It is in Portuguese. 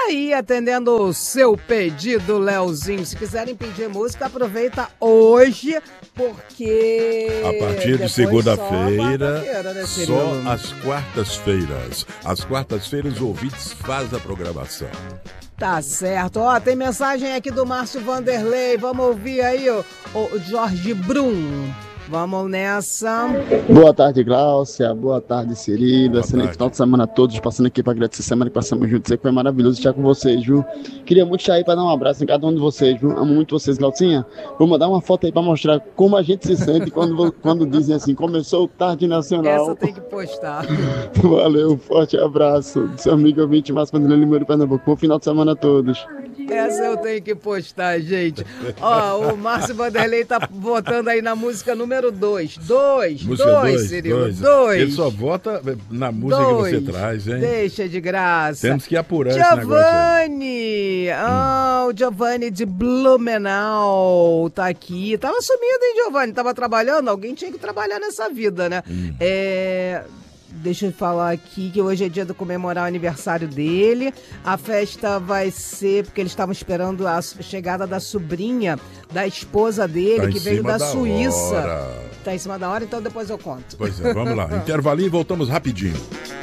aí, atendendo o seu pedido, Leozinho. Se quiserem pedir música, aproveita hoje, porque... A partir de segunda-feira, né, só às quartas-feiras. Às quartas-feiras, os ouvintes fazem a programação. Tá certo. Ó, tem mensagem aqui do Márcio Vanderlei. Vamos ouvir aí o Jorge Brum. Vamos nessa. Boa tarde, Gláucia. Boa tarde, Cirilo. Excelente tarde. final de semana a todos. Passando aqui para agradecer a semana que passamos juntos. Foi maravilhoso estar com vocês, viu? Queria muito estar aí para dar um abraço em cada um de vocês, viu? Amo muito vocês, Glaucinha. Vou mandar uma foto aí para mostrar como a gente se sente quando dizem assim, começou o Tarde Nacional. Essa tem que postar. Valeu, forte abraço. Seu amigo ouvinte, Márcio Vanderlei Limoeiro, Pernambuco. Bom final de semana a todos. Essa eu tenho que postar, gente. Ó, o Márcio Vanderlei tá votando aí na música número 2. Música 2, Cirilo. 2. Ele só vota na música que você traz, hein? Deixa de graça. Temos que apurar esse negócio aí. Giovanni! O Giovanni de Blumenau tá aqui. Tava sumido, hein, Giovanni? Tava trabalhando? Alguém tinha que trabalhar nessa vida, né? Deixa eu falar aqui que hoje é dia de comemorar o aniversário dele. A festa vai ser porque eles estavam esperando a chegada da sobrinha da esposa dele, que veio da Suíça. Hora. Tá em cima da hora, então depois eu conto. Pois é, vamos lá. Intervalinho e voltamos rapidinho.